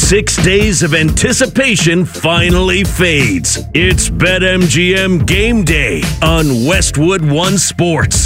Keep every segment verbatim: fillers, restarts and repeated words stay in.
Six days of anticipation finally fades. It's BetMGM Game Day on Westwood One Sports.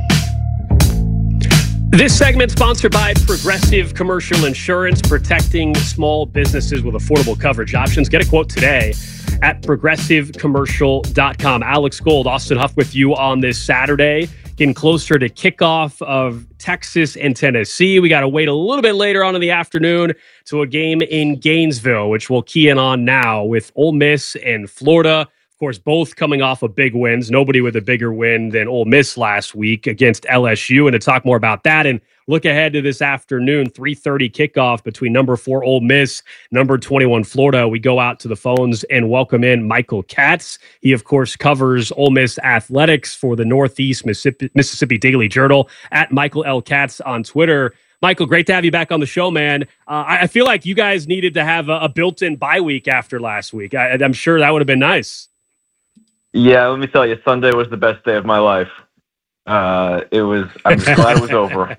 This segment sponsored by Progressive Commercial Insurance, protecting small businesses with affordable coverage options. Get a quote today at progressive commercial dot com. Alex Gold, Austin Huff with you on this Saturday, getting closer to kickoff of Texas and Tennessee. We got to wait a little bit later on in the afternoon to a game in Gainesville, which we'll key in on now with Ole Miss and Florida. Of course, both coming off of big wins. Nobody with a bigger win than Ole Miss last week against L S U. And to talk more about that and look ahead to this afternoon, three thirty kickoff between number four Ole Miss, number twenty-one Florida. We go out to the phones and welcome in Michael Katz. He, of course, covers Ole Miss athletics for the Northeast Mississippi, Mississippi Daily Journal, at Michael L. Katz on Twitter. Michael, great to have you back on the show, man. Uh, I, I feel like you guys needed to have a, a built-in bye week after last week. I, I'm sure that would have been nice. Yeah, let me tell you, Sunday was the best day of my life. Uh, it was. I'm glad it was over.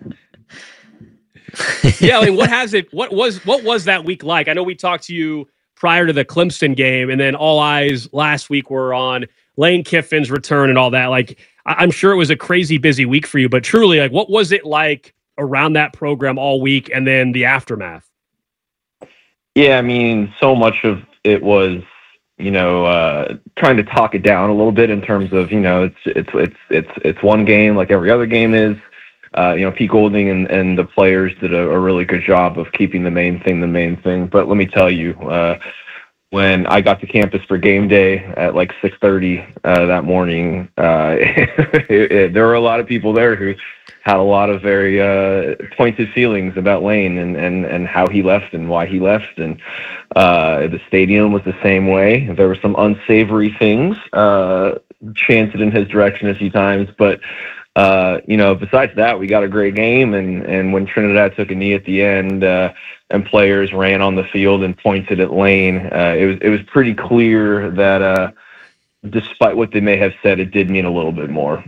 Yeah, I mean, what has it? What was what was that week like? I know we talked to you prior to the Clemson game, and then all eyes last week were on Lane Kiffin's return and all that. Like, I, I'm sure it was a crazy busy week for you, but truly, like, what was it like around that program all week, and then the aftermath? Yeah, I mean, so much of it was, you know, uh, trying to talk it down a little bit in terms of, you know, it's it's it's it's it's one game like every other game is. Uh, you know, Pete Golding and, and the players did a, a really good job of keeping the main thing the main thing. But let me tell you, uh, when I got to campus for game day at like six thirty uh, that morning, uh, it, it, there were a lot of people there who had a lot of very uh, pointed feelings about Lane and, and, and how he left and why he left. And uh, the stadium was the same way. There were some unsavory things uh, chanted in his direction a few times. But, uh, you know, besides that, we got a great game. And, and when Trinidad took a knee at the end uh, and players ran on the field and pointed at Lane, uh, it was it was pretty clear that uh, despite what they may have said, it did mean a little bit more.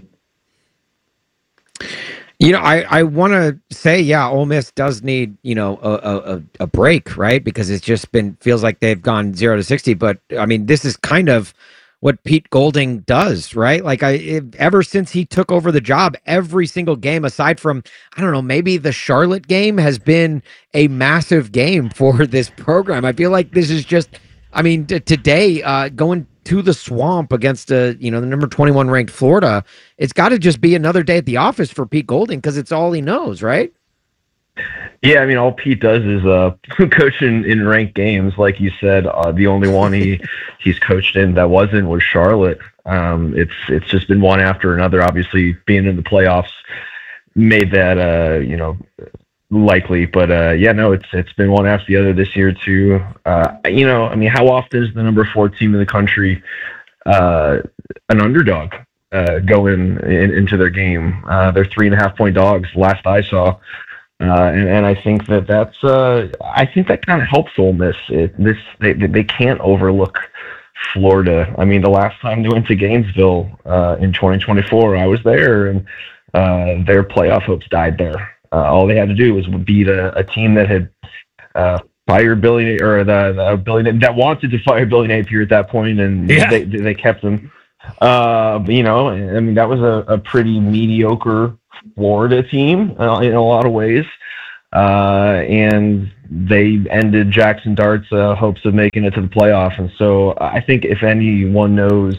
You know, I, I want to say, yeah, Ole Miss does need, you know, a, a, a break, right? Because it's just been, feels like they've gone zero to sixty. But, I mean, this is kind of what Pete Golding does, right? Like, I it, ever since he took over the job, every single game, aside from, I don't know, maybe the Charlotte game, has been a massive game for this program. I feel like this is just, I mean, t- today, uh, going to the Swamp against uh, you know, the number twenty-one ranked Florida, it's got to just be another day at the office for Pete Golding because it's all he knows, right? Yeah, I mean, all Pete does is uh, coach in, in ranked games, like you said. Uh, the only one he he's coached in that wasn't was Charlotte. Um, it's it's just been one after another. Obviously, being in the playoffs made that uh, you know, likely, but uh, yeah, no, it's it's been one after the other this year too. Uh, you know, I mean, how often is the number four team in the country uh, an underdog uh, going in, into their game? Uh, they're three and a half point dogs, last I saw, uh, and and I think that that's uh, I think that kind of helps Ole Miss. It, this they they can't overlook Florida. I mean, the last time they went to Gainesville uh, in twenty twenty-four, I was there, and uh, their playoff hopes died there. Uh, all they had to do was beat a, a team that had uh, fired Billy, or the, the Billy that wanted to fire Billy Napier at that point, and yeah. they they kept him. Uh, but, you know, I mean, that was a, a pretty mediocre Florida team uh, in a lot of ways, uh, and they ended Jackson Dart's uh, hopes of making it to the playoff. And so, I think if anyone knows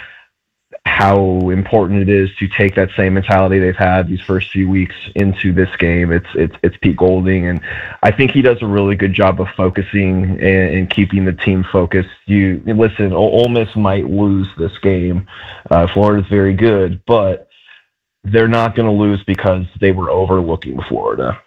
how important it is to take that same mentality they've had these first few weeks into this game, It's it's it's Pete Golding, and I think he does a really good job of focusing and, and keeping the team focused. You listen, Ole Miss might lose this game. Uh, Florida's very good, but they're not going to lose because they were overlooking Florida.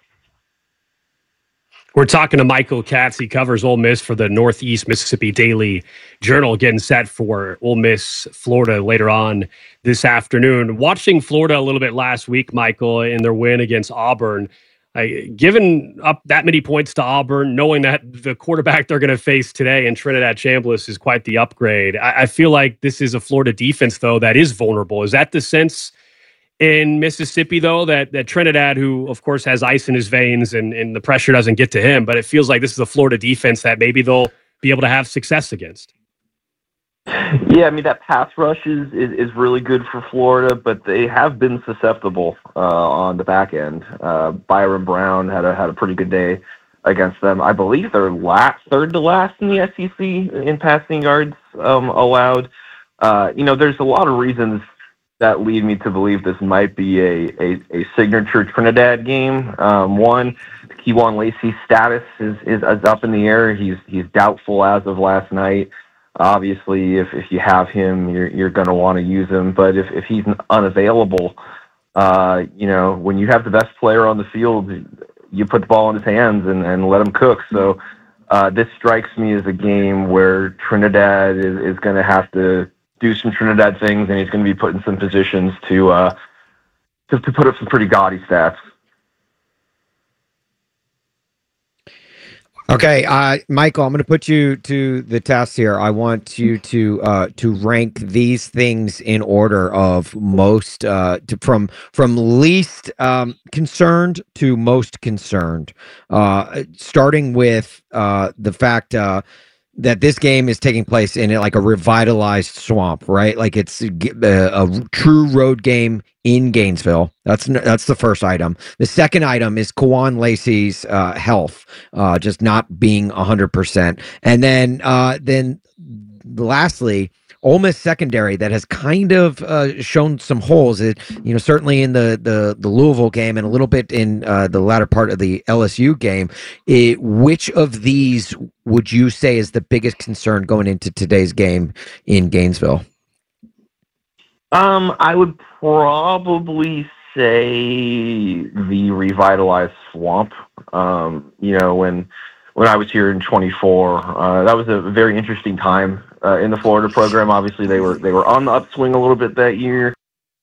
We're talking to Michael Katz. He covers Ole Miss for the Northeast Mississippi Daily Journal, getting set for Ole Miss, Florida later on this afternoon. Watching Florida a little bit last week, Michael, in their win against Auburn, I, given up that many points to Auburn, knowing that the quarterback they're going to face today in Trinidad Chambliss is quite the upgrade, I, I feel like this is a Florida defense, though, that is vulnerable. Is that the sense in Mississippi, though, that that Trinidad, who, of course, has ice in his veins and, and the pressure doesn't get to him, but it feels like this is a Florida defense that maybe they'll be able to have success against. Yeah, I mean, that pass rush is, is, is really good for Florida, but they have been susceptible uh, on the back end. Uh, Byron Brown had a, had a pretty good day against them. I believe they're last, third to last in the S E C in passing yards um, allowed. Uh, you know, there's a lot of reasons that lead me to believe this might be a, a, a signature Trinidad game. Um, one, Kewan Lacey's status is, is, is up in the air. He's he's doubtful as of last night. Obviously, if, if you have him, you're you're going to want to use him. But if, if he's unavailable, uh, you know, when you have the best player on the field, you put the ball in his hands and, and let him cook. So uh, this strikes me as a game where Trinidad is, is going to have to do some Trinidad things, and he's going to be put in some positions to uh, to, to put up some pretty gaudy stats. Okay, uh, Michael, I'm going to put you to the test here. I want you to uh, to rank these things in order of most uh, to, from from least um, concerned to most concerned. Uh, starting with uh, the fact uh, that this game is taking place in like a revitalized swamp, right? Like it's a, a true road game in Gainesville. That's that's the first item. The second item is Kewan Lacey's uh, health, uh, just not being one hundred percent. And then uh, then lastly, Ole Miss secondary that has kind of uh, shown some holes. It, you know, certainly in the, the, the Louisville game and a little bit in uh, the latter part of the L S U game. It, which of these would you say is the biggest concern going into today's game in Gainesville? Um, I would probably say the revitalized swamp. Um, you know, when when I was here in twenty-four, uh, that was a very interesting time uh, in the Florida program. Obviously, they were they were on the upswing a little bit that year.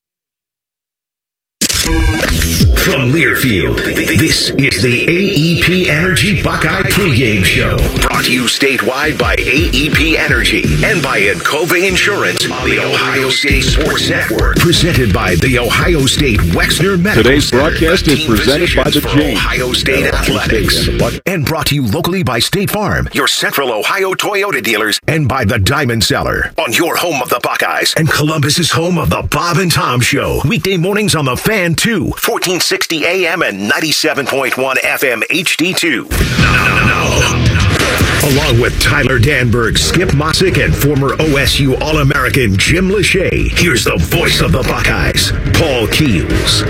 From Learfield, this is the A E P Energy Buckeye pregame show. Brought to you statewide by A E P Energy and by Encova Insurance on the Ohio State Sports Network. Presented by the Ohio State Wexner Medical Today's Center. broadcast is presented by the James. Ohio State Ohio Athletics. State and, and brought to you locally by State Farm, your Central Ohio Toyota dealers, and by the Diamond Cellar. On your home of the Buckeyes and Columbus's home of the Bob and Tom Show. Weekday mornings on the Fan two, fourteen sixty A M and ninety-seven point one F M H D two. No, no, no. Along with Tyler Danberg, Skip Mossick, and former O S U All-American Jim Lachey, here's the voice of the Buckeyes, Paul Keels.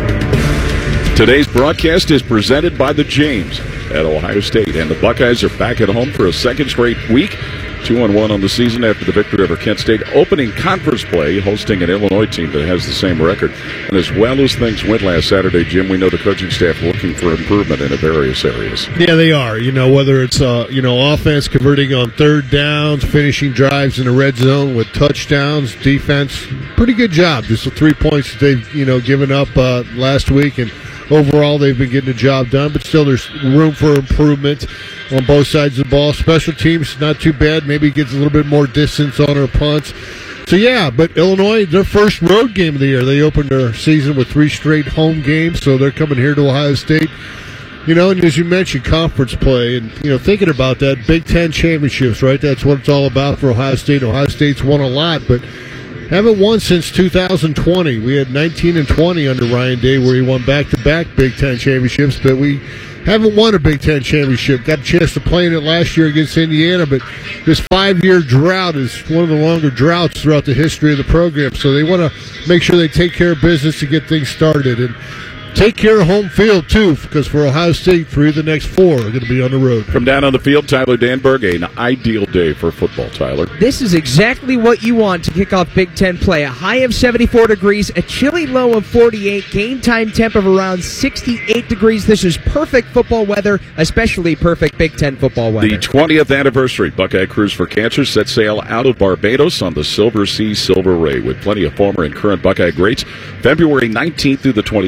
Today's broadcast is presented by the James at Ohio State, and the Buckeyes are back at home for a second straight week. Two and one on the season after the victory over Kent State, opening conference play, hosting an Illinois team that has the same record. And as well as things went last Saturday, Jim, we know the coaching staff looking for improvement in various areas. Yeah, they are. You know, whether it's uh, you know offense converting on third downs, finishing drives in the red zone with touchdowns, defense, pretty good job. Just the three points that they've you know given up uh, last week, and overall they've been getting the job done. But still, there's room for improvement on both sides of the ball. Special teams, not too bad. Maybe gets a little bit more distance on our punts. So, yeah, but Illinois, their first road game of the year. They opened their season with three straight home games, so they're coming here to Ohio State. You know, and as you mentioned, conference play. And, you know, thinking about that, Big Ten championships, right? That's what it's all about for Ohio State. Ohio State's won a lot, but haven't won since two thousand twenty. We had nineteen and twenty under Ryan Day, where he won back-to-back Big Ten championships, but we haven't won a Big Ten championship. Got a chance to play in it last year against Indiana, but this five-year drought is one of the longer droughts throughout the history of the program. So they want to make sure they take care of business to get things started. And take care of home field, too, because for Ohio State, three of the next four are going to be on the road. From down on the field, Tyler Danberg, an ideal day for football, Tyler. This is exactly what you want to kick off Big Ten play. A high of seventy-four degrees, a chilly low of forty-eight, game time temp of around sixty-eight degrees. This is perfect football weather, especially perfect Big Ten football weather. The twentieth anniversary Buckeye Cruise for Cancer set sail out of Barbados on the Silver Sea Silver Ray with plenty of former and current Buckeye greats. February nineteenth through the twenty-sixth. Make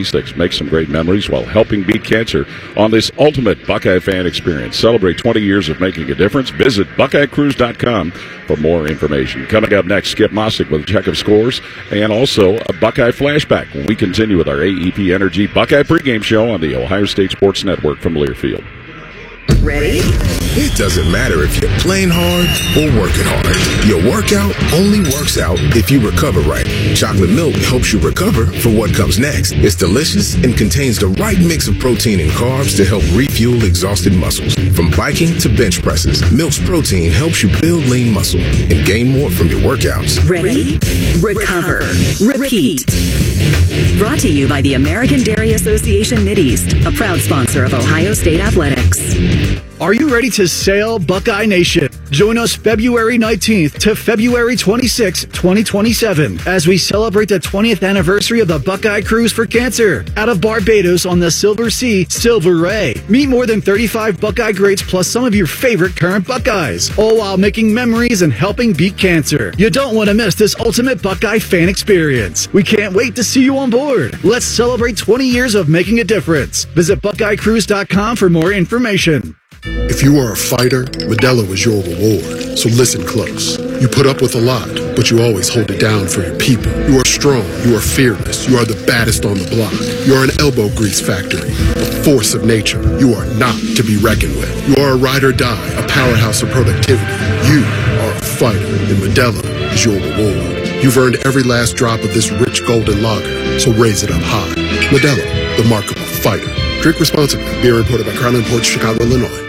make some great memories while helping beat cancer on this ultimate Buckeye fan experience. Celebrate twenty years of making a difference. Visit Buckeye Cruise dot com for more information. Coming up next, Skip Mossick with a check of scores and also a Buckeye flashback when we continue with our A E P Energy Buckeye pregame show on the Ohio State Sports Network from Learfield. Ready? It doesn't matter if you're playing hard or working hard. Your workout only works out if you recover right. Chocolate milk helps you recover for what comes next. It's delicious and contains the right mix of protein and carbs to help refuel exhausted muscles. From biking to bench presses, Milk's protein helps you build lean muscle and gain more from your workouts. Ready? Recover. Repeat. Brought to you by the American Dairy Association Mid-East, a proud sponsor of Ohio State Athletics. Are you ready to sail, Buckeye Nation? Join us February nineteenth to February twenty-sixth, twenty twenty-seven, as we celebrate the twentieth anniversary of the Buckeye Cruise for Cancer out of Barbados on the Silver Sea Silver Ray. Meet more than thirty-five Buckeye greats plus some of your favorite current Buckeyes, all while making memories and helping beat cancer. You don't want to miss this ultimate Buckeye fan experience. We can't wait to see you on board. Let's celebrate twenty years of making a difference. Visit Buckeye Cruise dot com for more information. If you are a fighter, Modelo is your reward. So listen close. You put up with a lot, but you always hold it down for your people. You are strong. You are fearless. You are the baddest on the block. You are an elbow grease factory, a force of nature. You are not to be reckoned with. You are a ride or die, a powerhouse of productivity. You are a fighter, and Modelo is your reward. You've earned every last drop of this rich golden lager, so raise it up high. Modelo, the mark of a fighter. Drink responsibly. Beer imported by Crown Imports, Chicago, Illinois.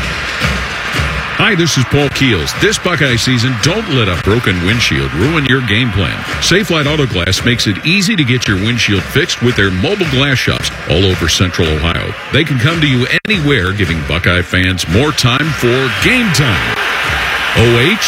Hi, this is Paul Keels. This Buckeye season, don't let a broken windshield ruin your game plan. Safelite Auto Glass makes it easy to get your windshield fixed with their mobile glass shops all over Central Ohio. They can come to you anywhere, giving Buckeye fans more time for game time. O H?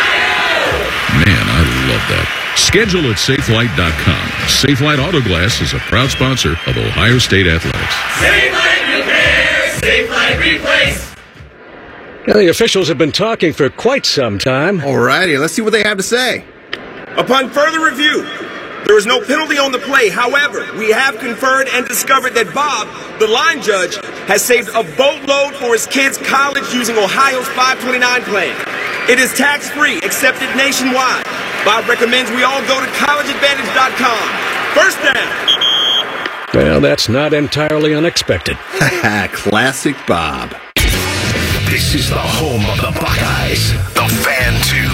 Man, I love that. Schedule at Safelite dot com. Safelite Auto Glass is a proud sponsor of Ohio State Athletics. Safelite Repair, Safelite Replace. Now, the officials have been talking for quite some time. All righty, let's see what they have to say. Upon further review, there is no penalty on the play. However, we have conferred and discovered that Bob, the line judge, has saved a boatload for his kids' college using Ohio's five twenty-nine plan. It is tax-free, accepted nationwide. Bob recommends we all go to college advantage dot com. First down. Well, that's not entirely unexpected. Classic Bob. This is the home of the Buckeyes, the Fan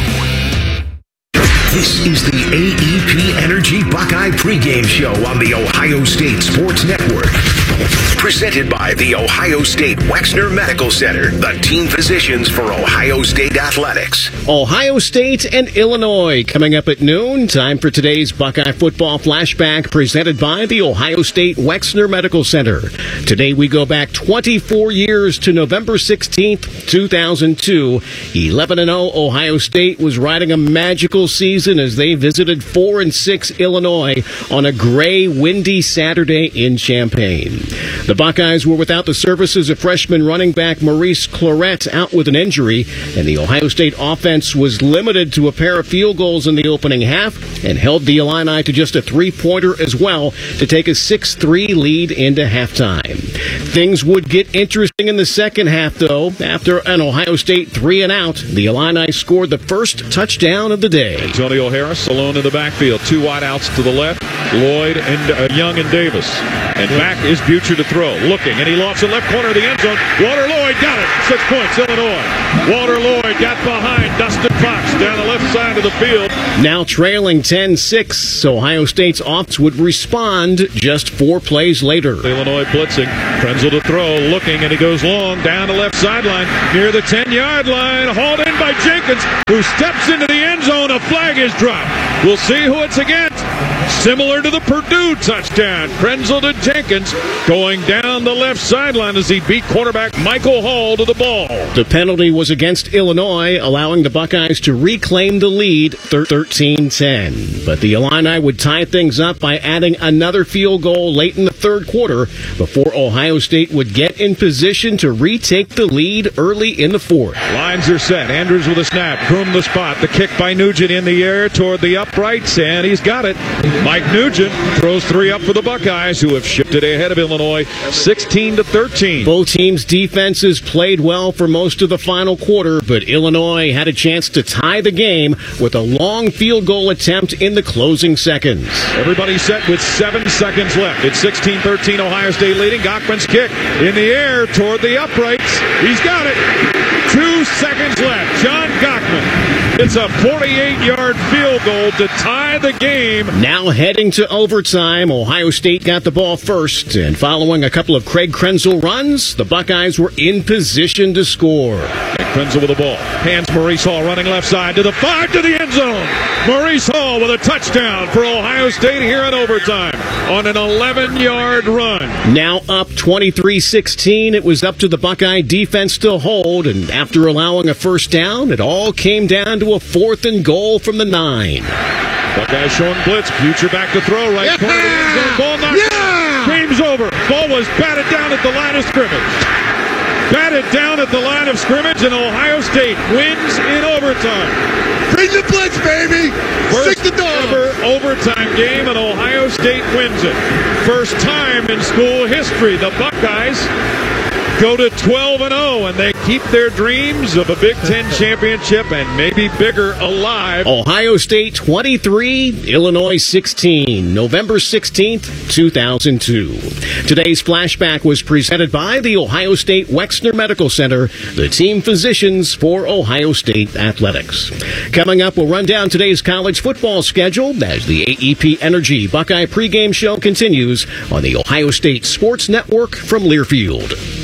two. This is the A E P Energy Buckeye pregame show on the Ohio State Sports Network. Presented by the Ohio State Wexner Medical Center, the team physicians for Ohio State Athletics. Ohio State and Illinois coming up at noon. Time for today's Buckeye football flashback presented by the Ohio State Wexner Medical Center. Today we go back twenty-four years to November sixteenth, two thousand two. eleven and oh Ohio State was riding a magical season as they visited four and six Illinois on a gray, windy Saturday in Champaign. The Buckeyes were without the services of freshman running back Maurice Clarett out with an injury, and the Ohio State offense was limited to a pair of field goals in the opening half and held the Illini to just a three-pointer as well to take a six three lead into halftime. Things would get interesting in the second half, though. After an Ohio State three and out, the Illini scored the first touchdown of the day. Antonio Harris alone in the backfield. Two wideouts to the left. Lloyd and uh, Young and Davis. And back is Butcher to throw. Looking, and he lofts the left corner of the end zone. Walter Lloyd got it. Six points, Illinois. Walter Lloyd got behind Dustin Fox down the left side of the field. Now trailing ten six, Ohio State's offense would respond just four plays later. Illinois blitzing. Krenzel to throw. Looking, and he goes long down the left sideline near the ten-yard line. Hauled in by Jenkins, who steps into the end zone. A flag is dropped. We'll see who it's against. Similar to the Purdue touchdown. Krenzel to Jenkins going down the left sideline as he beat quarterback Michael Hall to the ball. The penalty was against Illinois, allowing the Buckeyes to reclaim the lead thirteen ten. But the Illini would tie things up by adding another field goal late in the third quarter before Ohio State would get in position to retake the lead early in the fourth. Lines are set. Andrews with a snap. Groom the spot. The kick by Nugent in the air toward the uprights, and he's got it. Mike Nugent throws three up for the Buckeyes, who have shifted ahead of Illinois sixteen to thirteen. Both teams' defenses played well for most of the final quarter, but Illinois had a chance to tie the game with a long field goal attempt in the closing seconds. Everybody set with seven seconds left. It's sixteen thirteen, Ohio State leading. Gockman's kick in the air toward the uprights. He's got it. Two seconds left. John Gockman. It's a forty-eight-yard field goal to tie the game. Now heading to overtime, Ohio State got the ball first, and following a couple of Craig Krenzel runs, the Buckeyes were in position to score. Krenzel with the ball. Hands Maurice Hall running left side to the five to the end zone. Maurice Hall with a touchdown for Ohio State here in overtime on an eleven-yard run. Now up twenty-three sixteen. It was up to the Buckeye defense to hold, and after allowing a first down, it all came down to a fourth and goal from the nine. Buckeyes showing blitz. Future back to throw. Right yeah! corner of the end zone. Ball knocked yeah! Game's over. Ball was batted down at the line of scrimmage. Batted down at the line of scrimmage, and Ohio State wins in overtime. Bring the blitz, baby! First Stick the dog. ever overtime game, and Ohio State wins it. First time in school history, the Buckeyes go to twelve and oh, and they keep their dreams of a Big Ten championship and maybe bigger alive. Ohio State twenty-three, Illinois sixteen, November sixteenth, two thousand two. Today's flashback was presented by the Ohio State Wexner Medical Center, the team physicians for Ohio State athletics. Coming up, we'll run down today's college football schedule as the A E P Energy Buckeye pregame show continues on the Ohio State Sports Network from Learfield.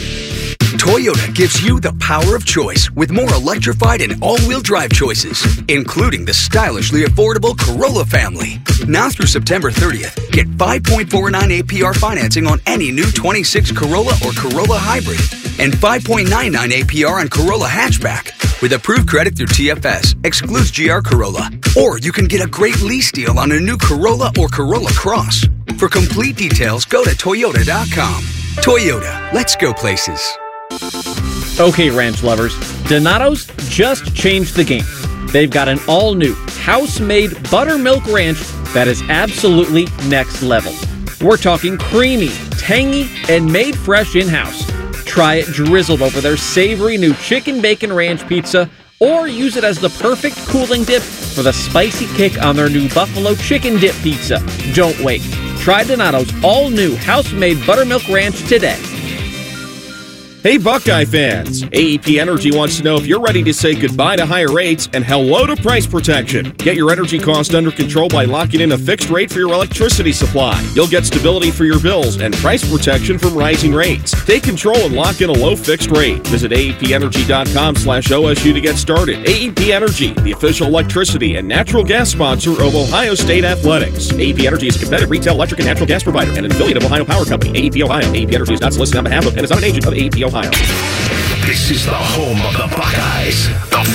Toyota gives you the power of choice with more electrified and all-wheel drive choices, including the stylishly affordable Corolla family. Now through September thirtieth, get five point four nine A P R financing on any new twenty-six Corolla or Corolla Hybrid and five point nine nine A P R on Corolla Hatchback. With approved credit through T F S, excludes G R Corolla. Or you can get a great lease deal on a new Corolla or Corolla Cross. For complete details, go to Toyota dot com. Toyota, let's go places. Okay, ranch lovers, Donato's just changed the game. They've got an all-new, house-made buttermilk ranch that is absolutely next level. We're talking creamy, tangy, and made fresh in-house. Try it drizzled over their savory new chicken bacon ranch pizza, or use it as the perfect cooling dip for the spicy kick on their new buffalo chicken dip pizza. Don't wait. Try Donato's all-new house-made buttermilk ranch today. Hey Buckeye fans, A E P Energy wants to know if you're ready to say goodbye to higher rates and hello to price protection. Get your energy cost under control by locking in a fixed rate for your electricity supply. You'll get stability for your bills and price protection from rising rates. Take control and lock in a low fixed rate. Visit A E P energy dot com slash O S U to get started. A E P Energy, the official electricity and natural gas sponsor of Ohio State Athletics. A E P Energy is a competitive retail electric and natural gas provider and an affiliate of Ohio Power Company. A E P Ohio. A E P Energy is not solicited on behalf of and is not an agent of A E P Ohio. This is the home of the Buckeyes, the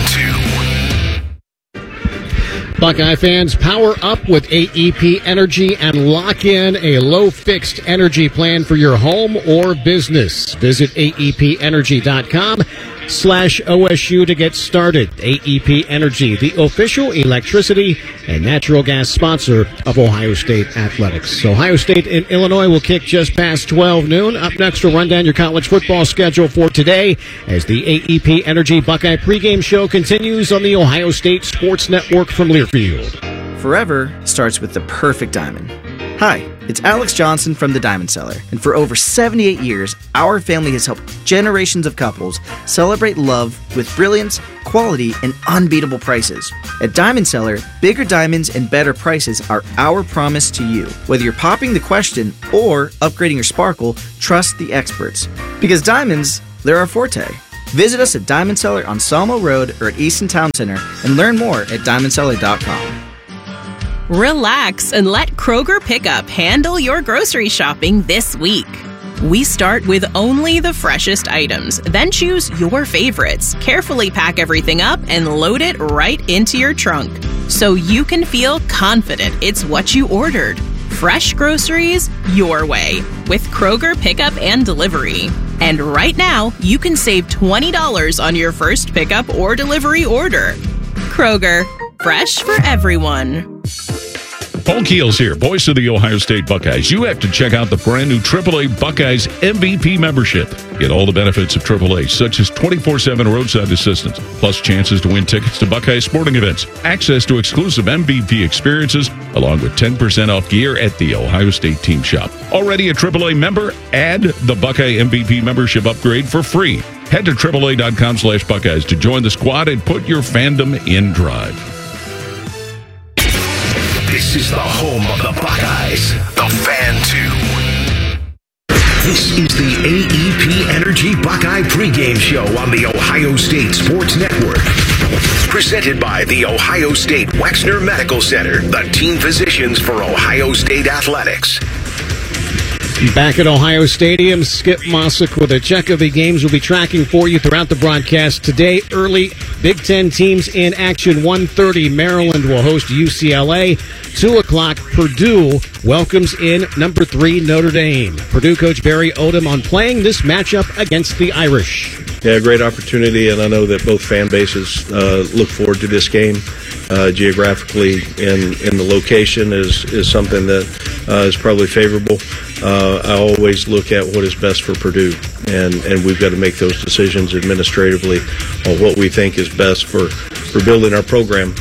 Fan two. Buckeye fans, power up with A E P Energy and lock in a low fixed energy plan for your home or business. Visit A E P energy dot com slash O S U to get started. A E P Energy, the official electricity and natural gas sponsor of Ohio State Athletics. Ohio State and Illinois will kick just past twelve noon. Up next, we'll run down your college football schedule for today as the A E P Energy Buckeye pregame show continues on the Ohio State Sports Network from Learfield. Forever starts with the perfect diamond. Hi, it's Alex Johnson from the Diamond Cellar, and for over seventy-eight years, our family has helped generations of couples celebrate love with brilliance, quality, and unbeatable prices. At Diamond Cellar, bigger diamonds and better prices are our promise to you. Whether you're popping the question or upgrading your sparkle, trust the experts. Because diamonds, they're our forte. Visit us at Diamond Cellar on Sawmill Road or at Easton Town Center and learn more at diamond cellar dot com. Relax and let Kroger Pickup handle your grocery shopping this week. We start with only the freshest items, then choose your favorites, carefully pack everything up, and load it right into your trunk so you can feel confident it's what you ordered. Fresh groceries your way with Kroger Pickup and Delivery. And right now, you can save twenty dollars on your first pickup or delivery order. Kroger, fresh for everyone. Paul Keels here, voice of the Ohio State Buckeyes. You have to check out the brand new triple A Buckeyes M V P membership. Get all the benefits of triple A, such as twenty-four seven roadside assistance, plus chances to win tickets to Buckeyes sporting events, access to exclusive M V P experiences, along with ten percent off gear at the Ohio State Team Shop. Already a triple A member? Add the Buckeye M V P membership upgrade for free. Head to triple A dot com slash Buckeyes to join the squad and put your fandom in drive. This is the home of the Buckeyes, the Fan two. This is the A E P Energy Buckeye pregame show on the Ohio State Sports Network. Presented by the Ohio State Wexner Medical Center, the team physicians for Ohio State Athletics. Back at Ohio Stadium, Skip Mossick with a check of the games we'll be tracking for you throughout the broadcast. Today, early Big Ten teams in action. one thirty, Maryland will host U C L A. two o'clock, Purdue welcomes in number three, Notre Dame. Purdue coach Barry Odom on playing this matchup against the Irish. Yeah, great opportunity, and I know that both fan bases uh, look forward to this game. Uh, geographically, and in the location is, is something that uh, is probably favorable. Uh, I always look at what is best for Purdue, and, and we've got to make those decisions administratively on what we think is best for, for building our program.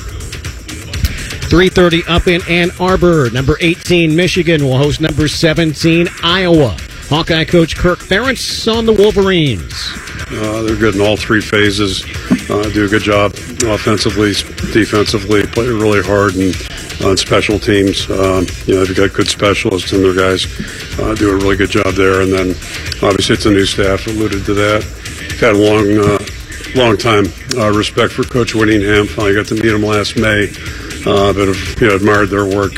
three thirty up in Ann Arbor. Number eighteen, Michigan will host number seventeen, Iowa. Hawkeye coach Kirk Ferentz on the Wolverines. Uh, they're good in all three phases. Uh, do a good job offensively, defensively, play really hard, and on special teams. Um, you know, they've got good specialists, and their guys uh, do a really good job there. And then, obviously, it's a new staff. Alluded to that. Got a long, uh, long time uh, respect for Coach Whittingham. Finally got to meet him last May, uh, but have you know, admired their work.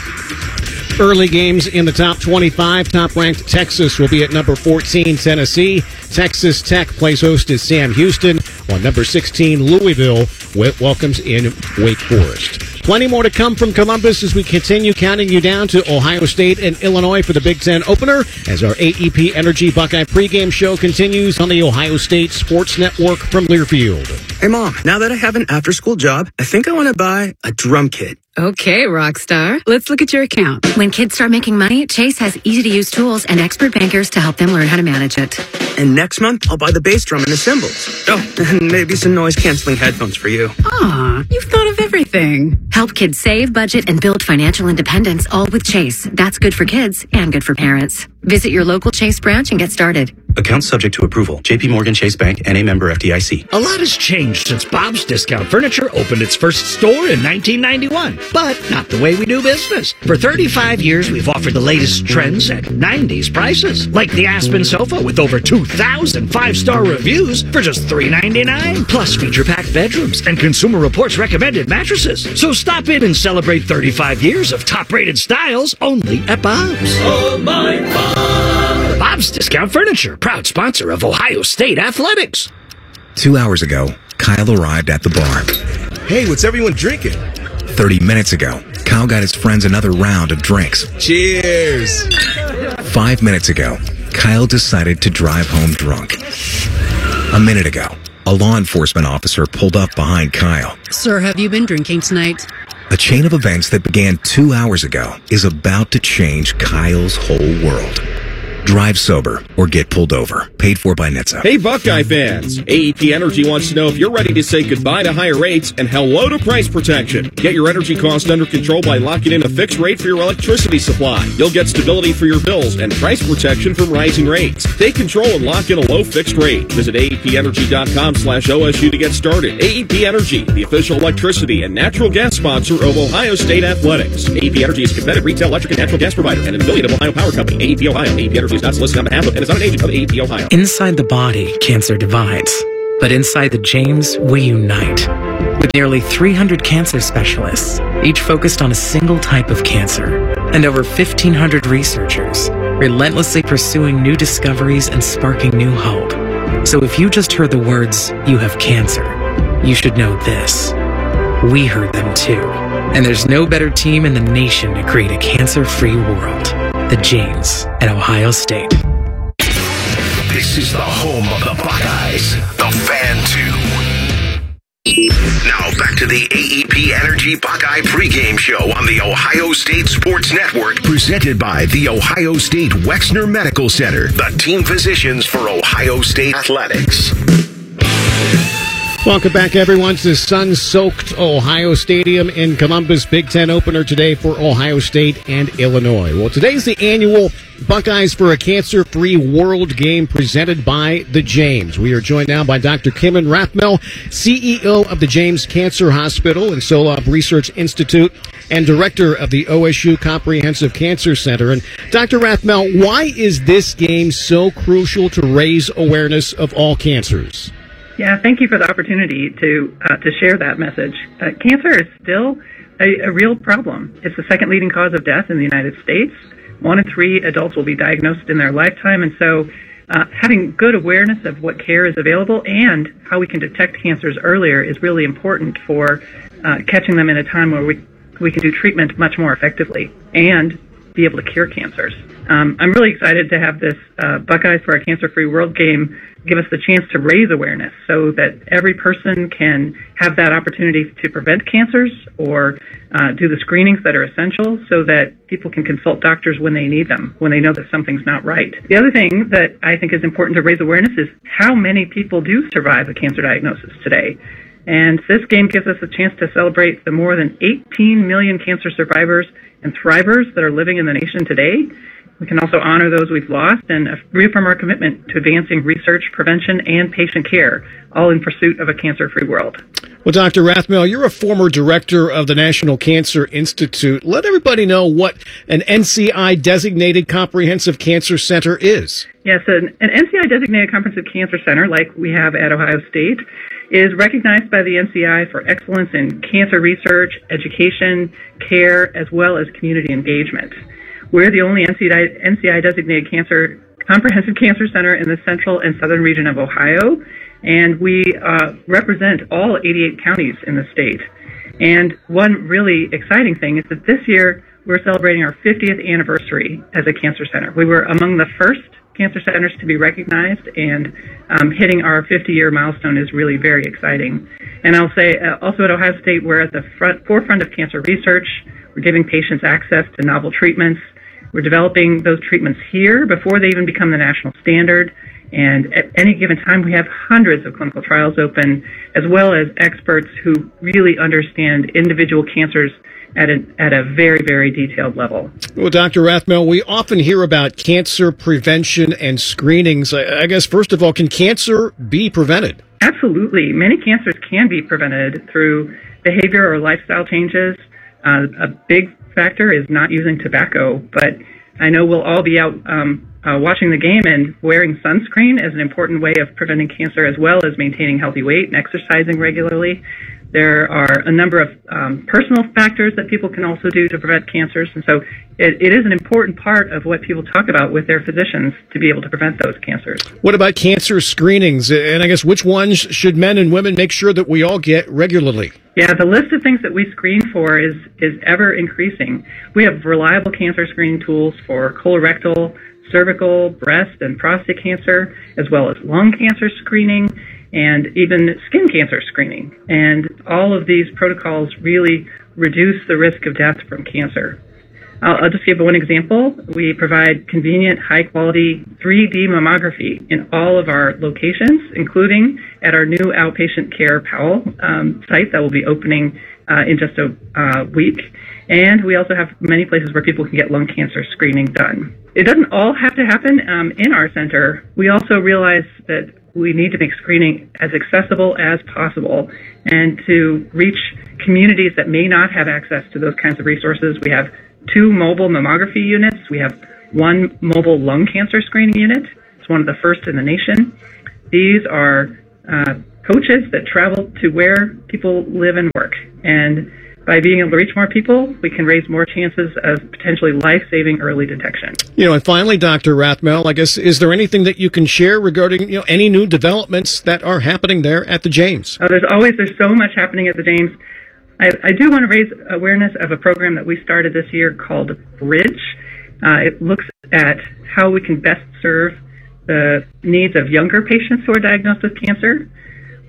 Early games in the top twenty-five. Top-ranked Texas will be at number fourteen, Tennessee. Texas Tech plays host to Sam Houston, while number sixteen, Louisville, welcomes in Wake Forest. Plenty more to come from Columbus as we continue counting you down to Ohio State and Illinois for the Big Ten opener as our A E P Energy Buckeye pregame show continues on the Ohio State Sports Network from Learfield. Hey, Mom, now that I have an after-school job, I think I want to buy a drum kit. Okay, Rockstar. Let's look at your account. When kids start making money, Chase has easy-to-use tools and expert bankers to help them learn how to manage it. And next month, I'll buy the bass drum and the cymbals. Oh, and maybe some noise-canceling headphones for you. Aw, you've thought of everything. Help kids save, budget, and build financial independence, all with Chase. That's good for kids and good for parents. Visit your local Chase branch and get started. Account subject to approval. J P Morgan Chase Bank and a member F D I C. A lot has changed since Bob's Discount Furniture opened its first store in nineteen ninety-one. But not the way we do business. For thirty-five years, we've offered the latest trends at nineties prices. Like the Aspen sofa with over two thousand five-star reviews for just three ninety-nine. Plus feature-packed bedrooms and Consumer Reports recommended mattresses. So stop in and celebrate thirty-five years of top-rated styles only at Bob's. Oh, my Bob! Bob's Discount Furniture, proud sponsor of Ohio State Athletics. Two hours ago, Kyle arrived at the bar. Hey, what's everyone drinking? Thirty minutes ago, Kyle got his friends another round of drinks. Cheers! Five minutes ago, Kyle decided to drive home drunk. A minute ago, a law enforcement officer pulled up behind Kyle. Sir, have you been drinking tonight? A chain of events that began two hours ago is about to change Kyle's whole world. Drive sober or get pulled over. Paid for by N H T S A. Hey, Buckeye fans. A E P Energy wants to know if you're ready to say goodbye to higher rates and hello to price protection. Get your energy costs under control by locking in a fixed rate for your electricity supply. You'll get stability for your bills and price protection from rising rates. Take control and lock in a low fixed rate. Visit A E P energy dot com slash O S U to get started. A E P Energy, the official electricity and natural gas sponsor of Ohio State Athletics. A E P Energy is a competitive retail electric and natural gas provider and an affiliate of Ohio Power Company. A E P Ohio. A E P Energy is not solicited on behalf of and is not an agent of A E P Ohio. Inside the body, cancer divides. But inside the James, we unite. With nearly three hundred cancer specialists, each focused on a single type of cancer, and over fifteen hundred researchers, relentlessly pursuing new discoveries and sparking new hope. So if you just heard the words, "you have cancer," you should know this. We heard them too. And there's no better team in the nation to create a cancer-free world. The James at Ohio State. This is the home of the Buckeyes, the Fan two. Now back to the A E P Energy Buckeye pregame show on the Ohio State Sports Network, presented by the Ohio State Wexner Medical Center, the team physicians for Ohio State Athletics. Welcome back, everyone, to the sun-soaked Ohio Stadium in Columbus. Big Ten opener today for Ohio State and Illinois. Well, today's the annual Buckeyes for a Cancer-Free World game presented by the James. We are joined now by Doctor Kimon Rathmel, C E O of the James Cancer Hospital and Solov Research Institute, and director of the O S U Comprehensive Cancer Center. And Doctor Rathmel, why is this game so crucial to raise awareness of all cancers? Yeah, thank you for the opportunity to uh, to share that message. Uh, cancer is still a, a real problem. It's the second leading cause of death in the United States. One in three adults will be diagnosed in their lifetime, and so uh, having good awareness of what care is available and how we can detect cancers earlier is really important for uh, catching them in a time where we we can do treatment much more effectively and be able to cure cancers. Um, I'm really excited to have this uh, Buckeyes for a Cancer-Free World game give us the chance to raise awareness so that every person can have that opportunity to prevent cancers or uh, do the screenings that are essential so that people can consult doctors when they need them, when they know that something's not right. The other thing that I think is important to raise awareness is how many people do survive a cancer diagnosis today. And this game gives us a chance to celebrate the more than eighteen million cancer survivors and thrivers that are living in the nation today. We can also honor those we've lost and reaffirm our commitment to advancing research, prevention, and patient care, all in pursuit of a cancer-free world. Well, Doctor Rathmel, you're a former director of the National Cancer Institute. Let everybody know what an N C I-designated comprehensive cancer center is. Yes, an, an N C I-designated comprehensive cancer center, like we have at Ohio State, is recognized by the N C I for excellence in cancer research, education, care, as well as community engagement. We're the only N C I-designated cancer comprehensive cancer center in the central and southern region of Ohio, and we uh, represent all eighty-eight counties in the state. And one really exciting thing is that this year we're celebrating our fiftieth anniversary as a cancer center. We were among the first cancer centers to be recognized, and um, hitting our fifty-year milestone is really very exciting. And I'll say uh, also at Ohio State, we're at the front, forefront of cancer research. We're giving patients access to novel treatments. We're developing those treatments here before they even become the national standard. And at any given time, we have hundreds of clinical trials open, as well as experts who really understand individual cancers at a, at a very, very detailed level. Well, Doctor Rathmel, we often hear about cancer prevention and screenings. I, I guess, first of all, can cancer be prevented? Absolutely. Many cancers can be prevented through behavior or lifestyle changes. Uh, a big factor is not using tobacco, but I know we'll all be out um, uh, watching the game, and wearing sunscreen is an important way of preventing cancer, as well as maintaining healthy weight and exercising regularly. There are a number of um, personal factors that people can also do to prevent cancers, and so it, it is an important part of what people talk about with their physicians to be able to prevent those cancers. What about cancer screenings? And I guess which ones should men and women make sure that we all get regularly? Yeah, the list of things that we screen for is, is ever increasing. We have reliable cancer screening tools for colorectal, cervical, breast, and prostate cancer, as well as lung cancer screening, and even skin cancer screening. And all of these protocols really reduce the risk of death from cancer. I'll, I'll just give one example. We provide convenient, high-quality three D mammography in all of our locations, including at our new outpatient care Powell um, site that will be opening uh, in just a uh, week. And we also have many places where people can get lung cancer screening done. It doesn't all have to happen um, in our center. We also realize that we need to make screening as accessible as possible and to reach communities that may not have access to those kinds of resources. We have two mobile mammography units. We have one mobile lung cancer screening unit. It's one of the first in the nation. These are uh, coaches that travel to where people live and work. And by being able to reach more people, we can raise more chances of potentially life-saving early detection. You know, and finally, Doctor Rathmel, I guess, is there anything that you can share regarding, you know, any new developments that are happening there at the James? Oh, there's always, there's so much happening at the James. I, I do want to raise awareness of a program that we started this year called Bridge. Uh, it looks at how we can best serve the needs of younger patients who are diagnosed with cancer.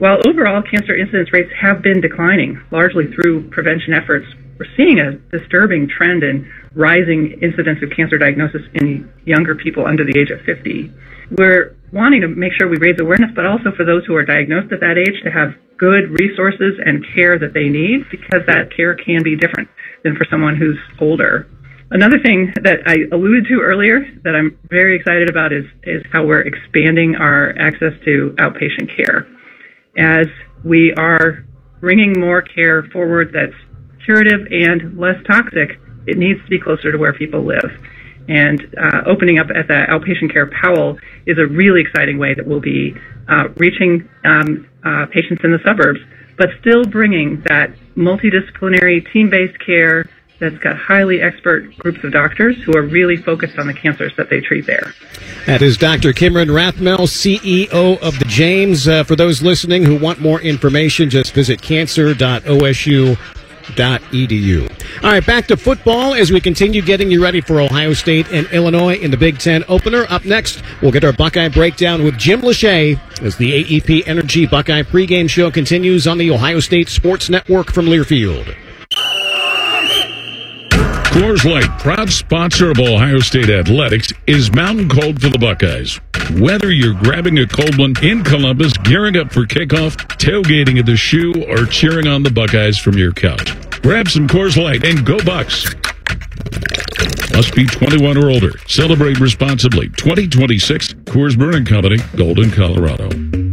while overall cancer incidence rates have been declining, largely through prevention efforts, we're seeing a disturbing trend in rising incidence of cancer diagnosis in younger people under the age of fifty. We're wanting to make sure we raise awareness, but also for those who are diagnosed at that age to have good resources and care that they need, because that care can be different than for someone who's older. Another thing that I alluded to earlier that I'm very excited about is, is how we're expanding our access to outpatient care. As we are bringing more care forward that's curative and less toxic, it needs to be closer to where people live. And uh, opening up at the Outpatient Care Powell is a really exciting way that we'll be uh, reaching um, uh, patients in the suburbs, but still bringing that multidisciplinary, team-based care that's got highly expert groups of doctors who are really focused on the cancers that they treat there. That is Doctor Kimron Rathmel, C E O of the James. Uh, for those listening who want more information, just visit cancer dot O S U dot E D U. All right, back to football as we continue getting you ready for Ohio State and Illinois in the Big Ten opener. Up next, we'll get our Buckeye breakdown with Jim Lachey as the A E P Energy Buckeye pregame show continues on the Ohio State Sports Network from Learfield. Coors Light, proud sponsor of Ohio State Athletics, is Mountain Cold for the Buckeyes. Whether you're grabbing a cold one in Columbus, gearing up for kickoff, tailgating at the Shoe, or cheering on the Buckeyes from your couch, grab some Coors Light and go Bucks. Must be twenty-one or older. Celebrate responsibly. twenty twenty-six Coors Brewing Company, Golden, Colorado.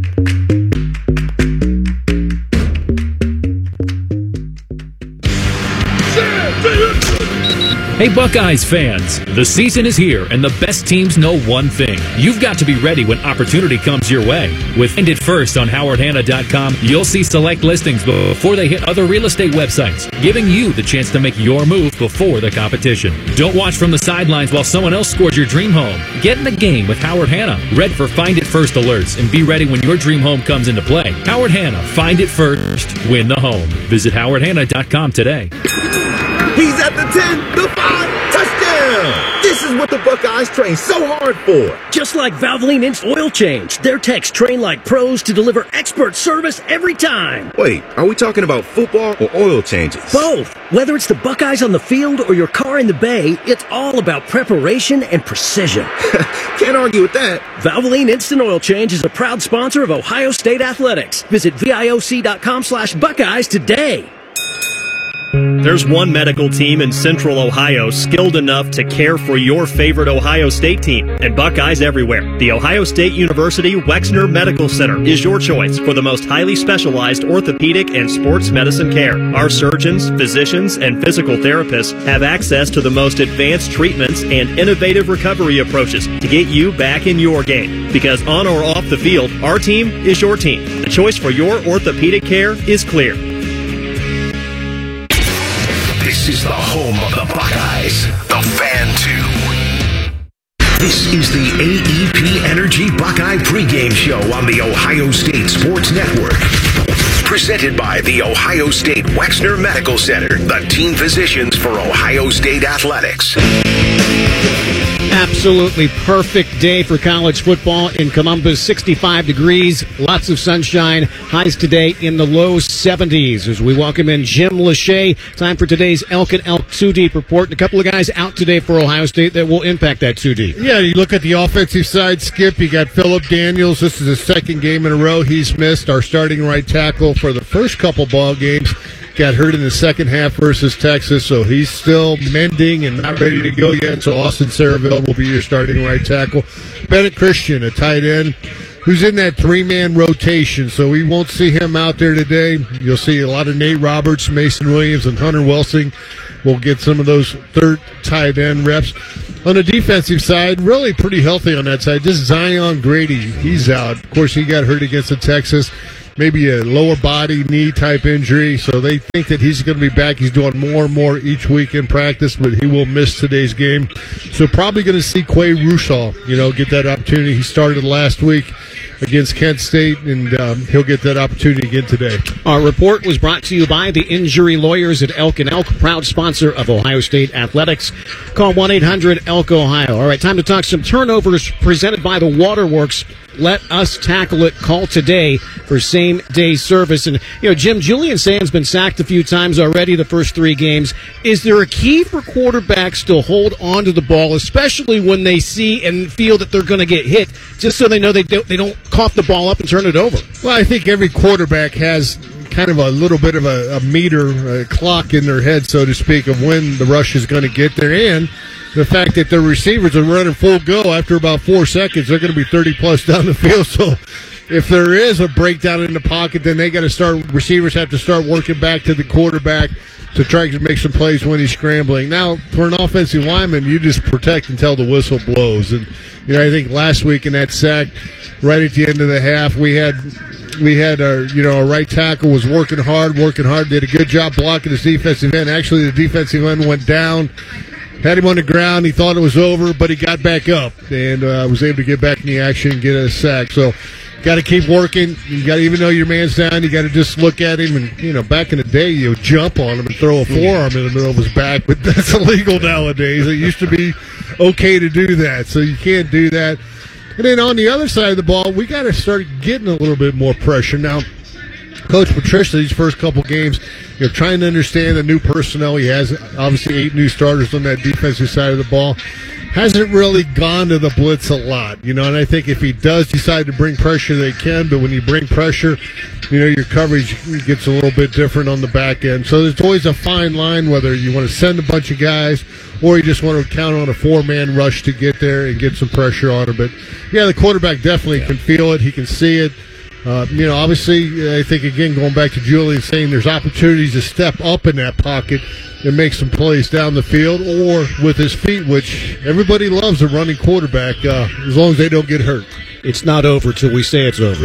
Hey Buckeyes fans, the season is here and the best teams know one thing. You've got to be ready when opportunity comes your way. With Find It First on Howard Hanna dot com, you'll see select listings before they hit other real estate websites, giving you the chance to make your move before the competition. Don't watch from the sidelines while someone else scores your dream home. Get in the game with Howard Hanna. Read for Find It First alerts and be ready when your dream home comes into play. Howard Hanna, Find It First, win the home. Visit Howard Hanna dot com today. He's at the ten, the five, touchdown! This is what the Buckeyes train so hard for. Just like Valvoline Instant Oil Change, their techs train like pros to deliver expert service every time. Wait, are we talking about football or oil changes? Both. Whether it's the Buckeyes on the field or your car in the bay, it's all about preparation and precision. Can't argue with that. Valvoline Instant Oil Change is a proud sponsor of Ohio State Athletics. Visit V I O C dot com slash Buckeyes today. There's one medical team in Central Ohio skilled enough to care for your favorite Ohio State team, and Buckeyes everywhere. The Ohio State University Wexner Medical Center is your choice for the most highly specialized orthopedic and sports medicine care. Our surgeons, physicians, and physical therapists have access to the most advanced treatments and innovative recovery approaches to get you back in your game. Because on or off the field, our team is your team. The choice for your orthopedic care is clear. This is the home of the Buckeyes, the Fan two. This is the A E P Energy Buckeye pregame show on the Ohio State Sports Network. Presented by the Ohio State Wexner Medical Center, the team physicians for Ohio State Athletics. Absolutely perfect day for college football in Columbus. sixty-five degrees, lots of sunshine. Highs today in the low seventies as we welcome in Jim Lachey. Time for today's Elk and Elk two deep report. And a couple of guys out today for Ohio State that will impact that two deep. Yeah, you look at the offensive side, Skip. You got Phillip Daniels. This is his second game in a row he's missed. Our starting right tackle for the first couple ball games. Got hurt in the second half versus Texas, so he's still mending and not ready to go yet. So Austin Saraville will be your starting right tackle. Bennett Christian, a tight end, who's in that three-man rotation, so we won't see him out there today. You'll see a lot of Nate Roberts, Mason Williams, and Hunter Welsing will get some of those third tight end reps. On the defensive side, really pretty healthy on that side. Just Zion Grady, he's out. Of course, he got hurt against the Texas. Maybe a lower body, knee type injury, so they think that he's going to be back. He's doing more and more each week in practice, but he will miss today's game. So probably going to see Quay Rushaw, you know, get that opportunity. He started last week against Kent State, and um, he'll get that opportunity again today. Our report was brought to you by the Injury Lawyers at Elk and Elk, proud sponsor of Ohio State Athletics. Call one eight hundred elk ohio. All right, time to talk some turnovers presented by the Waterworks. Let us tackle it. Call today for same-day service. And, you know, Jim, Julian Sand's been sacked a few times already the first three games. Is there a key for quarterbacks to hold on to the ball, especially when they see and feel that they're going to get hit, just so they know they don't, they don't cough the ball up and turn it over? Well, I think every quarterback has kind of a little bit of a, a meter, a clock in their head, so to speak, of when the rush is going to get there. And the fact that their receivers are running full go after about four seconds, they're going to be thirty-plus down the field. So if there is a breakdown in the pocket, then they got to start, receivers have to start working back to the quarterback to try to make some plays when he's scrambling. Now, for an offensive lineman, you just protect until the whistle blows. And, you know, I think last week in that sack, right at the end of the half, we had we had our, you know, our right tackle was working hard, working hard, did a good job blocking his defensive end. Actually, the defensive end went down, had him on the ground. He thought it was over, but he got back up and uh, was able to get back in the action and get a sack. So, got to keep working. You got, even though your man's down, you got to just look at him and, you know, back in the day, you would jump on him and throw a forearm in the middle of his back, but that's illegal nowadays. It used to be okay to do that, so you can't do that. And then on the other side of the ball, we got to start getting a little bit more pressure now. Coach Patricia, these first couple games, you know, trying to understand the new personnel. He has obviously eight new starters on that defensive side of the ball. Hasn't really gone to the blitz a lot, you know, and I think if he does decide to bring pressure, they can, but when you bring pressure, you know, your coverage gets a little bit different on the back end. So there's always a fine line whether you want to send a bunch of guys or you just want to count on a four-man rush to get there and get some pressure on him. But, yeah, the quarterback definitely yeah. can feel it. He can see it. Uh, you know, obviously, I think, again, going back to Julian saying there's opportunities to step up in that pocket and make some plays down the field or with his feet, which everybody loves a running quarterback uh, as long as they don't get hurt. It's not over till we say it's over.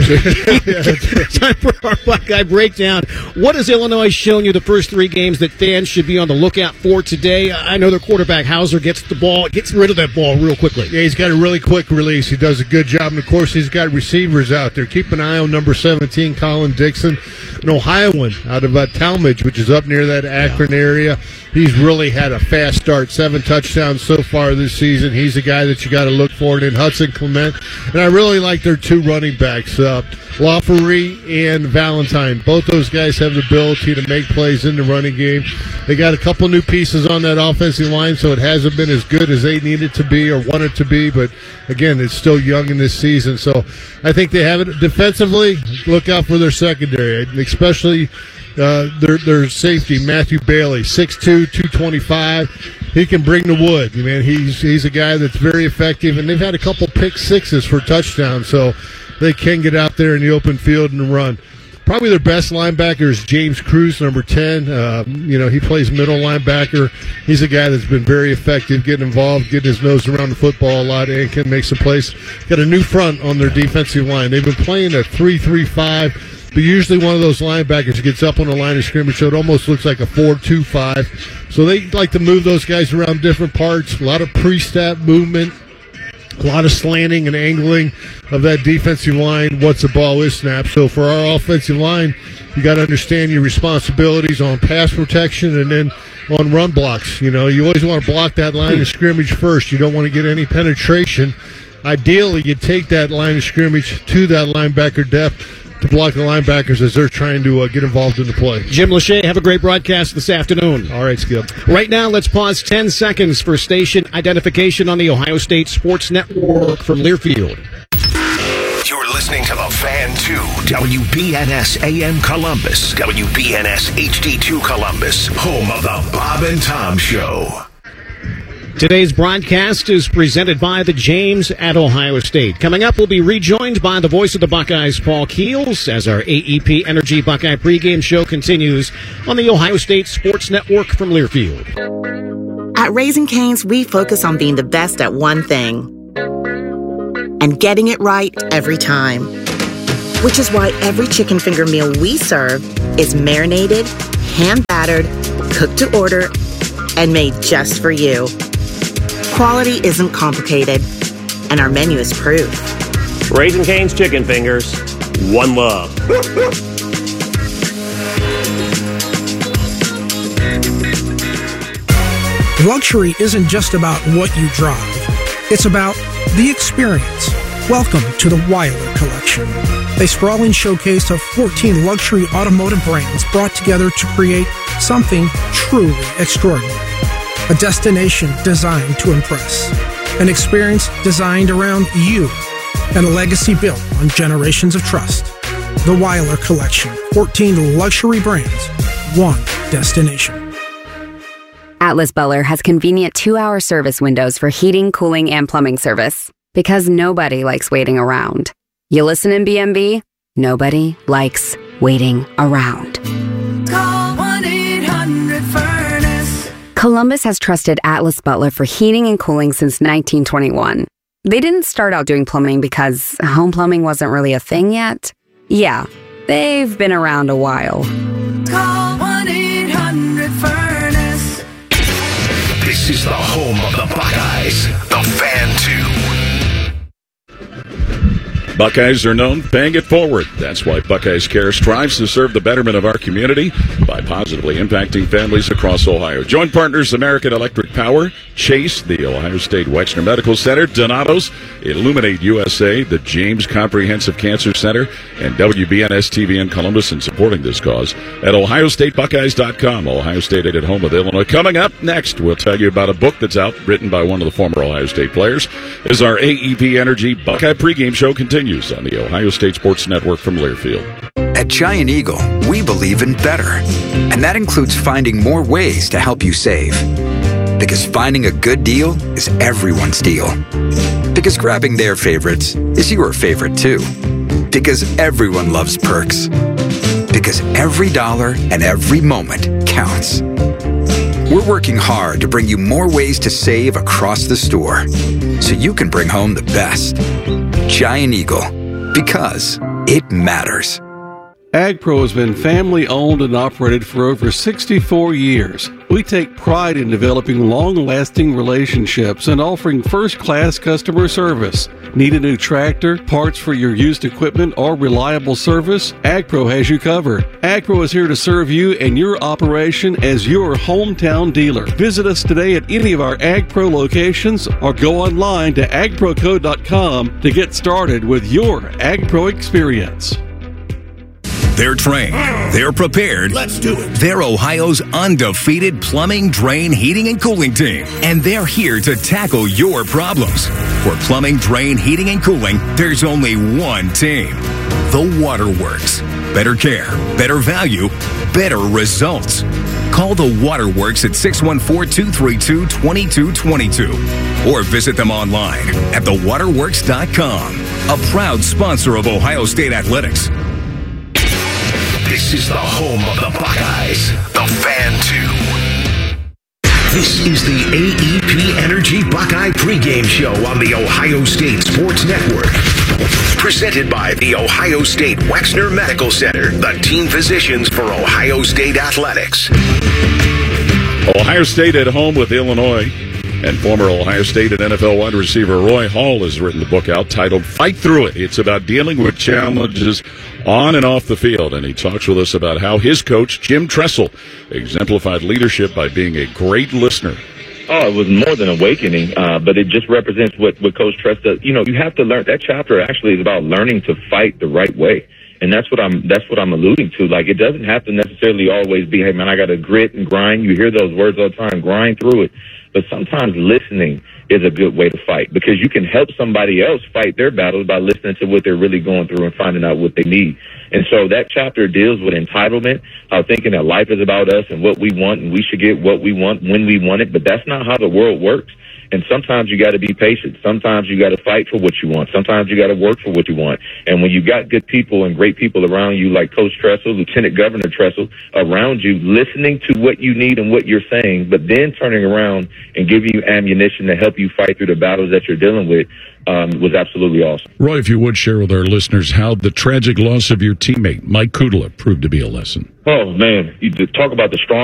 Time for our Black Guy Breakdown. What has Illinois shown you the first three games that fans should be on the lookout for today? I know their quarterback, Hauser, gets the ball, gets rid of that ball real quickly. Yeah, he's got a really quick release. He does a good job. And, of course, he's got receivers out there. Keep an eye on number seventeen, Colin Dixon, an Ohioan out of uh, Talmadge, which is up near that Akron yeah. area. He's really had a fast start, seven touchdowns so far this season. He's a guy that you got to look for. And then Hudson Clement. And I really like their two running backs, uh, Lafferty and Valentine. Both those guys have the ability to make plays in the running game. They got a couple new pieces on that offensive line, so it hasn't been as good as they need it to be or want it to be. But, again, it's still young in this season. So I think they have it defensively. Look out for their secondary, especially Uh, their, their safety, Matthew Bailey, six two, two twenty-five. He can bring the wood. Man, he's he's a guy that's very effective, and they've had a couple pick sixes for touchdowns, so they can get out there in the open field and run. Probably their best linebacker is James Cruz, number ten. Uh, you know, he plays middle linebacker. He's a guy that's been very effective, getting involved, getting his nose around the football a lot, and can make some plays. Got a new front on their defensive line. They've been playing a three three five. But usually one of those linebackers gets up on the line of scrimmage, so it almost looks like a four two five. So they like to move those guys around different parts, a lot of pre-snap movement, a lot of slanting and angling of that defensive line once the ball is snapped. So for our offensive line, you got to understand your responsibilities on pass protection and then on run blocks. You know, you always want to block that line of scrimmage first. You don't want to get any penetration. Ideally, you take that line of scrimmage to that linebacker depth to block the linebackers as they're trying to uh, get involved in the play. Jim Lachey, have a great broadcast this afternoon. All right, Skip. Right now, let's pause ten seconds for station identification on the Ohio State Sports Network from Learfield. You're listening to The Fan two, W B N S A M Columbus, W B N S H D two Columbus, home of The Bob and Tom Show. Today's broadcast is presented by the James at Ohio State. Coming up, we'll be rejoined by the voice of the Buckeyes, Paul Keels, as our A E P Energy Buckeye pregame show continues on the Ohio State Sports Network from Learfield. At Raising Cane's, we focus on being the best at one thing and getting it right every time. Which is why every chicken finger meal we serve is marinated, hand-battered, cooked to order, and made just for you. Quality isn't complicated, and our menu is proof. Raising Cane's Chicken Fingers, one love. Luxury isn't just about what you drive. It's about the experience. Welcome to the Weiler Collection, a sprawling showcase of fourteen luxury automotive brands brought together to create something truly extraordinary. A destination designed to impress. An experience designed around you. And a legacy built on generations of trust. The Weiler Collection, fourteen luxury brands, one destination. Atlas Butler has convenient two-hour service windows for heating, cooling, and plumbing service. Because nobody likes waiting around. You listen in B M B? Nobody likes waiting around. Call one eight hundred furnace. Columbus has trusted Atlas Butler for heating and cooling since nineteen twenty-one. They didn't start out doing plumbing because home plumbing wasn't really a thing yet. Yeah, they've been around a while. Call one eight hundred furnace. This is the home of the Buckeyes, the Fan two. Buckeyes are known for paying it forward. That's why Buckeyes Care strives to serve the betterment of our community by positively impacting families across Ohio. Joint partners American Electric Power, Chase, the Ohio State Wexner Medical Center, Donatos, Illuminate U S A, the James Comprehensive Cancer Center, and W B N S T V in Columbus in supporting this cause at ohio state buckeyes dot com. Ohio State at home with Illinois. Coming up next, we'll tell you about a book that's out, written by one of the former Ohio State players, as our A E P Energy Buckeye pregame show continues on the Ohio State Sports Network from Learfield. At Giant Eagle, we believe in better, and that includes finding more ways to help you save. Because finding a good deal is everyone's deal. Because grabbing their favorites is your favorite too. Because everyone loves perks. Because every dollar and every moment counts. We're working hard to bring you more ways to save across the store, so you can bring home the best. Giant Eagle, because it matters. AgPro has been family owned and operated for over sixty-four years. We take pride in developing long-lasting relationships and offering first-class customer service. Need a new tractor, parts for your used equipment, or reliable service? AgPro has you covered. AgPro is here to serve you and your operation as your hometown dealer. Visit us today at any of our AgPro locations or go online to ag pro co dot com to get started with your AgPro experience. They're trained. They're prepared. Let's do it. They're Ohio's undefeated plumbing, drain, heating, and cooling team. And they're here to tackle your problems. For plumbing, drain, heating, and cooling, there's only one team. The Waterworks. Better care, better value, better results. Call the Waterworks at six one four, two three two, two two two two or visit them online at the waterworks dot com. A proud sponsor of Ohio State Athletics. This is the home of the Buckeyes, the Fan two. This is the A E P Energy Buckeye pregame show on the Ohio State Sports Network. Presented by the Ohio State Wexner Medical Center, the team physicians for Ohio State Athletics. Ohio State at home with Illinois. And former Ohio State and N F L wide receiver Roy Hall has written the book out titled Fight Through It. It's about dealing with challenges on and off the field. And he talks with us about how his coach, Jim Tressel, exemplified leadership by being a great listener. Oh, it was more than awakening, uh, but it just represents what, what Coach Tressel, you know, you have to learn. That chapter actually is about learning to fight the right way. And that's what I'm, that's what I'm alluding to. Like, it doesn't have to necessarily always be, hey man, I got to grit and grind. You hear those words all the time, grind through it. But sometimes listening is a good way to fight, because you can help somebody else fight their battles by listening to what they're really going through and finding out what they need. And so that chapter deals with entitlement, how thinking that life is about us and what we want, and we should get what we want when we want it. But that's not how the world works. And sometimes you got to be patient. Sometimes you got to fight for what you want. Sometimes you got to work for what you want. And when you got good people and great people around you, like Coach Tressel, Lieutenant Governor Tressel, around you, listening to what you need and what you're saying, but then turning around and giving you ammunition to help you fight through the battles that you're dealing with, um, was absolutely awesome. Roy, if you would share with our listeners how the tragic loss of your teammate, Mike Kudla, proved to be a lesson. Oh, man, you talk about the strong